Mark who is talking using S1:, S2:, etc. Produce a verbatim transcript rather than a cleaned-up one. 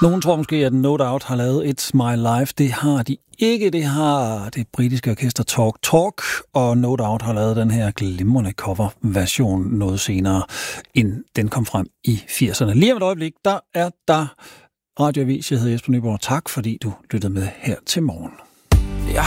S1: Nogen tror måske, at No Doubt har lavet It's My Life. Det har de ikke. Det har det britiske orkester Talk Talk, og No Doubt har lavet den her glimrende coverversion noget senere, end den kom frem i firserne. Lige om et øjeblik, der er der Radioavis. Jeg hedder Jesper Nyborg. Tak, fordi du lyttede med her til morgen.